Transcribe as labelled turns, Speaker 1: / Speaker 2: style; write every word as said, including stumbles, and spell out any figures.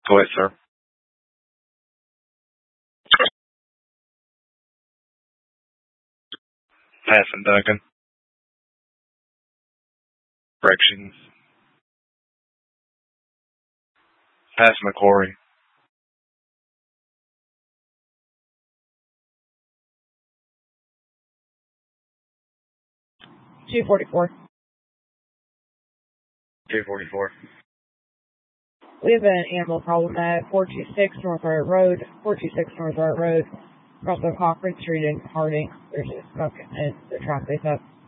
Speaker 1: Go ahead, sir. Passing Duncan. Corrections. Pass McCory.
Speaker 2: two forty-four.
Speaker 1: two forty-four.
Speaker 2: We have an animal problem at four two six North Art Road, four two six North Art Road, across the Cochrane Street in Harding. There's a smoke and the traffic up.